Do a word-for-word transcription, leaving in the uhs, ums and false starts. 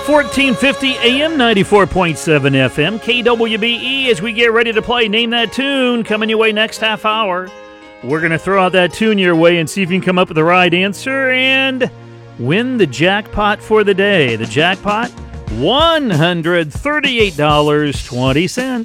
fourteen fifty A M, ninety-four point seven F M, K W B E, as we get ready to play Name That Tune, coming your way next half hour. We're going to throw out that tune your way and see if you can come up with the right answer and win the jackpot for the day. The jackpot, one hundred thirty-eight dollars and twenty cents.